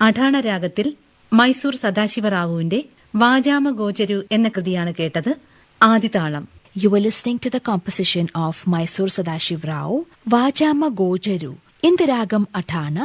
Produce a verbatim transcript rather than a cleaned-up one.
അഠാണ രാഗത്തിൽ മൈസൂർ സദാശിവറാവുവിന്റെ വാചാമ ഗോചരു എന്ന കൃതിയാണ് കേട്ടത്. ആദിതാളം. You were listening to the composition of Mysore Sadashiv Rao, Vajama Gojaru, in the ragam Athana,